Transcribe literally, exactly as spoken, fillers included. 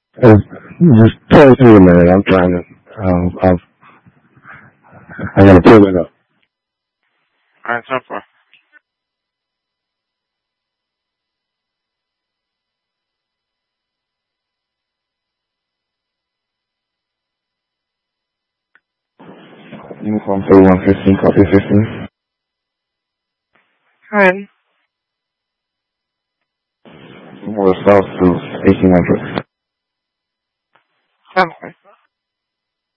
Uh, just tell me a minute. I'm trying to. Um, I've, I gotta pull it up. All right, so far. Uniform thirty-one fifteen, copy fifteen. Go ahead. More south to eighteen hundred. Okay.